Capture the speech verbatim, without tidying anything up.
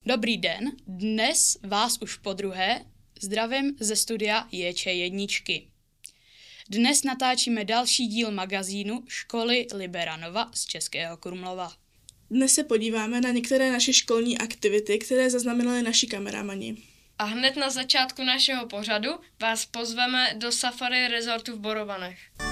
Dobrý den, dnes vás už podruhé zdravím ze studia J Č jedničky. Dnes natáčíme další díl magazínu Školy Liberanova z Českého Krumlova. Dnes se podíváme na některé naše školní aktivity, které zaznamenali naši kameramani. A hned na začátku našeho pořadu vás pozveme do Safari Resortu v Borovanech.